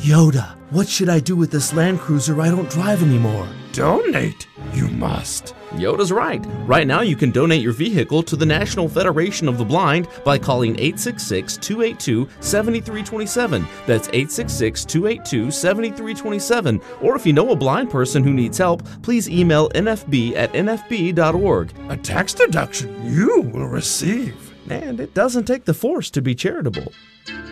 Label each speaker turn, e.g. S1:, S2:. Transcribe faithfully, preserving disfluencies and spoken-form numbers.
S1: Yoda, what should I do with this Land Cruiser I don't drive anymore?
S2: Donate, you must.
S3: Yoda's right. Right now you can donate your vehicle to the National Federation of the Blind by calling eight six six, two eight two, seven three two seven. That's eight six six, two eight two, seven three two seven. Or if you know a blind person who needs help, please email N F B at N F B dot org.
S2: A tax deduction you will receive.
S3: And it doesn't take the force to be charitable.